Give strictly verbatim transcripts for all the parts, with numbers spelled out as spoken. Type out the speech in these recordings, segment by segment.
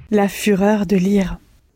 La fureur de lire.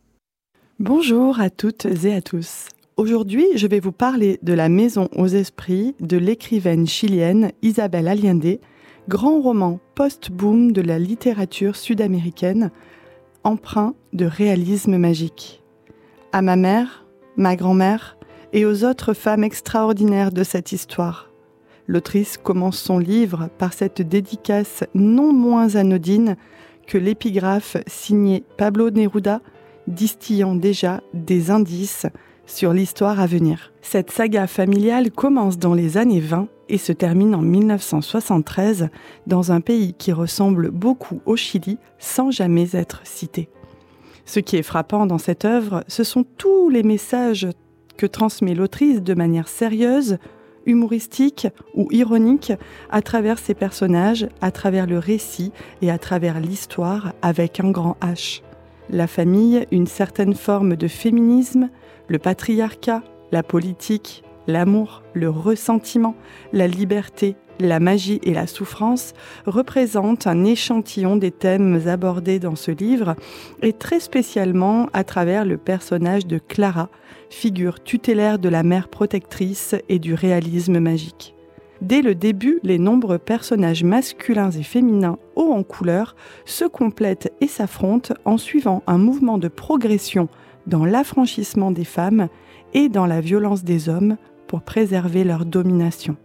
Bonjour à toutes et à tous. Aujourd'hui, je vais vous parler de La Maison aux esprits de l'écrivaine chilienne Isabel Allende, grand roman post-boom de la littérature sud-américaine, empreint de réalisme magique. À ma mère, ma grand-mère et aux autres femmes extraordinaires de cette histoire. L'autrice commence son livre par cette dédicace non moins anodine que l'épigraphe signée Pablo Neruda, distillant déjà des indices sur l'histoire à venir. Cette saga familiale commence dans les années vingt et se termine en mille neuf cent soixante-treize dans un pays qui ressemble beaucoup au Chili sans jamais être cité. Ce qui est frappant dans cette œuvre, ce sont tous les messages que transmet l'autrice de manière sérieuse, humoristique ou ironique à travers ses personnages, à travers le récit et à travers l'histoire avec un grand H. La famille, une certaine forme de féminisme, le patriarcat, la politique, l'amour, le ressentiment, la liberté, la magie et la souffrance représentent un échantillon des thèmes abordés dans ce livre et très spécialement à travers le personnage de Clara, figure tutélaire de la mère protectrice et du réalisme magique. Dès le début, les nombreux personnages masculins et féminins hauts en couleur se complètent et s'affrontent en suivant un mouvement de progression dans l'affranchissement des femmes et dans la violence des hommes pour préserver leur domination.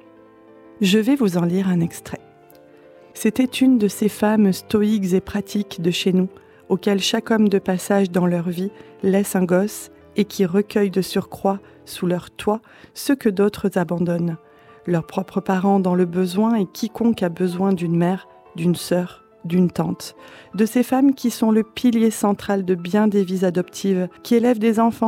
Je vais vous en lire un extrait. C'était une de ces femmes stoïques et pratiques de chez nous, auxquelles chaque homme de passage dans leur vie laisse un gosse et qui recueillent de surcroît sous leur toit ce que d'autres abandonnent, leurs propres parents dans le besoin et quiconque a besoin d'une mère, d'une sœur, d'une tante, de ces femmes qui sont le pilier central de bien des vies adoptives, qui élèvent des enfants